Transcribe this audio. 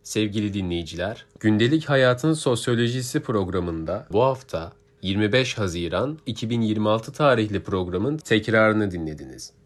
Sevgili dinleyiciler, Gündelik Hayatın Sosyolojisi programında bu hafta 25 Haziran 2026 tarihli programın tekrarını dinlediniz.